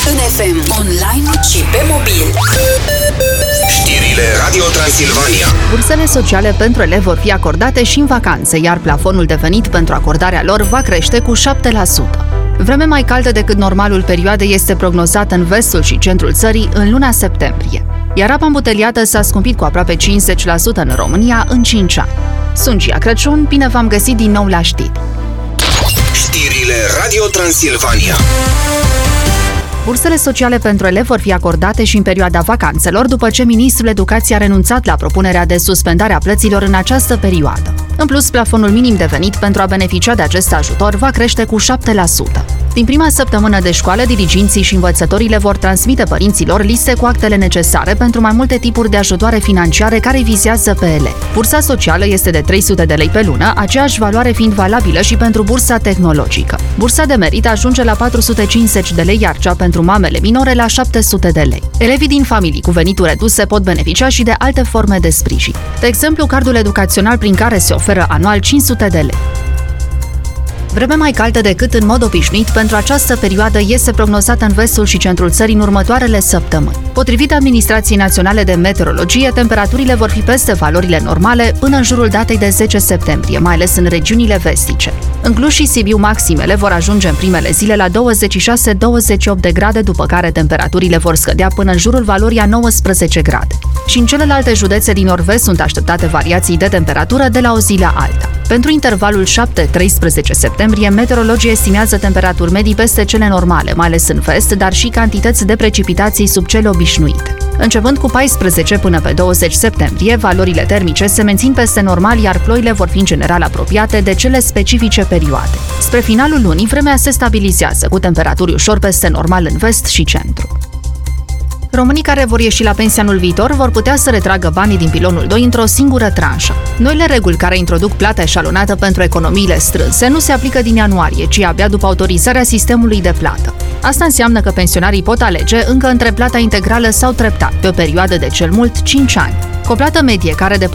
în FM, online și pe mobil. Știrile Radio Transilvania. Bursele sociale pentru elevi vor fi acordate și în vacanțe, iar plafonul de venit pentru acordarea lor va crește cu 7%. Vreme mai caldă decât normalul perioadei este prognozată în vestul și centrul țării în luna septembrie, iar apa îmbuteliată s-a scumpit cu aproape 50% în România în 5 ani. Sunt Gia Crăciun, bine v-am găsit din nou la știri. Știrile Radio Transilvania. Bursele sociale pentru elevi vor fi acordate și în perioada vacanțelor, după ce Ministrul Educației a renunțat la propunerea de suspendare a plăților în această perioadă. În plus, plafonul minim de venit pentru a beneficia de acest ajutor va crește cu 7%. Din prima săptămână de școală, diriginții și învățătorii le vor transmite părinților liste cu actele necesare pentru mai multe tipuri de ajutoare financiare care vizează pe elevi. Bursa socială este de 300 de lei pe lună, aceeași valoare fiind valabilă și pentru bursa tehnologică. Bursa de merit ajunge la 450 de lei, iar cea pentru mamele minore la 700 de lei. Elevii din familii cu venituri reduse pot beneficia și de alte forme de sprijin. De exemplu, cardul educațional prin care se oferă anual 500 de lei. Vreme mai caldă decât în mod obișnuit pentru această perioadă este prognozată în vestul și centrul țării în următoarele săptămâni. Potrivit Administrației Naționale de Meteorologie, temperaturile vor fi peste valorile normale până în jurul datei de 10 septembrie, mai ales în regiunile vestice. În Cluj și Sibiu, maximele vor ajunge în primele zile la 26-28 de grade, după care temperaturile vor scădea până în jurul valorii a 19 grade. Și în celelalte județe din nord-vest sunt așteptate variații de temperatură de la o zi la alta. Pentru intervalul 7-13 septembrie, meteorologii estimează temperaturi medii peste cele normale, mai ales în vest, dar și cantități de precipitații sub cele obișnuite. Începând cu 14 până pe 20 septembrie, valorile termice se mențin peste normal, iar ploile vor fi în general apropiate de cele specifice perioade. Spre finalul lunii, vremea se stabilizează, cu temperaturi ușor peste normal în vest și centru. Românii care vor ieși la pensie anul viitor vor putea să retragă banii din pilonul 2 într-o singură tranșă. Noile reguli care introduc plata eșalonată pentru economiile strânse nu se aplică din ianuarie, ci abia după autorizarea sistemului de plată. Asta înseamnă că pensionarii pot alege încă între plata integrală sau treptat, pe o perioadă de cel mult 5 ani. Cu o plată medie care